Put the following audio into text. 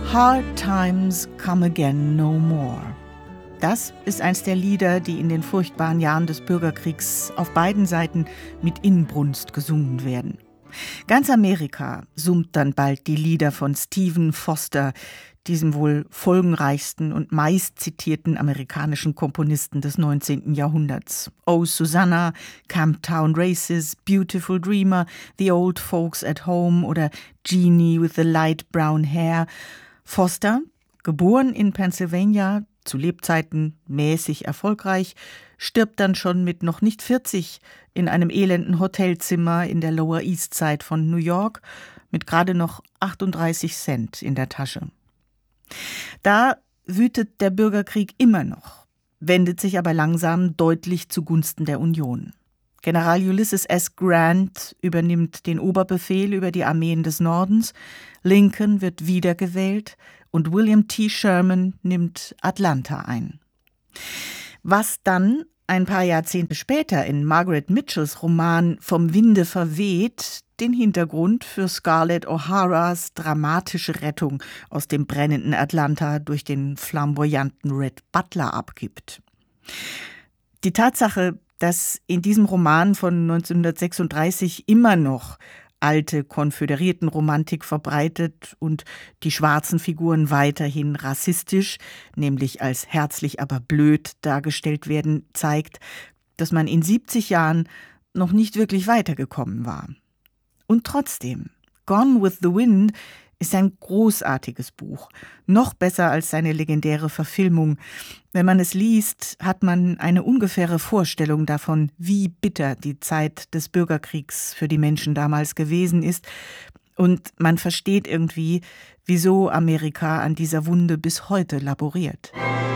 Hard Times Come Again No More. Das ist eins der Lieder, die in den furchtbaren Jahren des Bürgerkriegs auf beiden Seiten mit Inbrunst gesungen werden. Ganz Amerika summt dann bald die Lieder von Stephen Foster, diesem wohl folgenreichsten und meistzitierten amerikanischen Komponisten des 19. Jahrhunderts. Oh Susanna, Camptown Races, Beautiful Dreamer, The Old Folks at Home oder Jeannie with the Light Brown Hair. Foster, geboren in Pennsylvania, zu Lebzeiten mäßig erfolgreich, stirbt dann schon mit noch nicht 40 in einem elenden Hotelzimmer in der Lower East Side von New York mit gerade noch 38 Cent in der Tasche. Da wütet der Bürgerkrieg immer noch, wendet sich aber langsam deutlich zugunsten der Union. General Ulysses S. Grant übernimmt den Oberbefehl über die Armeen des Nordens, Lincoln wird wiedergewählt und William T. Sherman nimmt Atlanta ein. Was dann ein paar Jahrzehnte später in Margaret Mitchells Roman Vom Winde verweht den Hintergrund für Scarlett O'Haras dramatische Rettung aus dem brennenden Atlanta durch den flamboyanten Red Butler abgibt. Die Tatsache, dass in diesem Roman von 1936 immer noch alte Konföderiertenromantik verbreitet und die schwarzen Figuren weiterhin rassistisch, nämlich als herzlich aber blöd dargestellt werden, zeigt, dass man in 70 Jahren noch nicht wirklich weitergekommen war. Und trotzdem, Gone with the Wind ist ein großartiges Buch, noch besser als seine legendäre Verfilmung. Wenn man es liest, hat man eine ungefähre Vorstellung davon, wie bitter die Zeit des Bürgerkriegs für die Menschen damals gewesen ist. Und man versteht irgendwie, wieso Amerika an dieser Wunde bis heute laboriert.